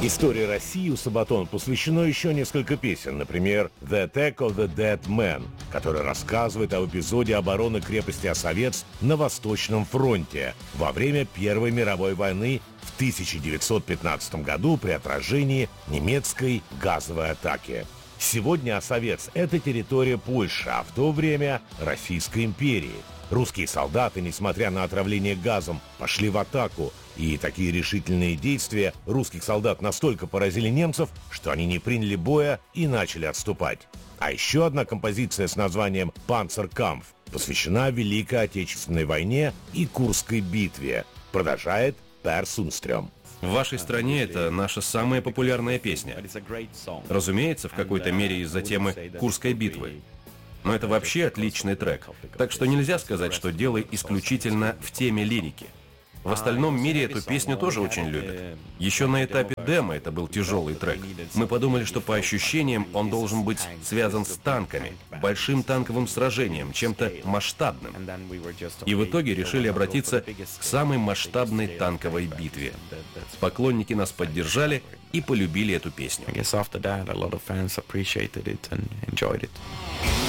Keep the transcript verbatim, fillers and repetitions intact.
Истории России у Сабатон посвящено еще несколько песен. Например, «The Attack of the Dead Man», который рассказывает об эпизоде обороны крепости Осовец на Восточном фронте во время Первой мировой войны в тысяча девятьсот пятнадцатом году при отражении немецкой газовой атаки. Сегодня Осовец – это территория Польши, а в то время Российской империи. Русские солдаты, несмотря на отравление газом, пошли в атаку, и такие решительные действия русских солдат настолько поразили немцев, что они не приняли боя и начали отступать. А еще одна композиция с названием «Панцеркампф» посвящена Великой Отечественной войне и Курской битве. Продолжает Пер Сунстрём. В вашей стране это наша самая популярная песня. Разумеется, в какой-то мере из-за темы Курской битвы. Но это вообще отличный трек. Так что нельзя сказать, что дело исключительно в теме лирики. В остальном мире эту песню тоже очень любят. Еще на этапе демо это был тяжелый трек. Мы подумали, что по ощущениям он должен быть связан с танками, большим танковым сражением, чем-то масштабным. И в итоге решили обратиться к самой масштабной танковой битве. Поклонники нас поддержали и полюбили эту песню.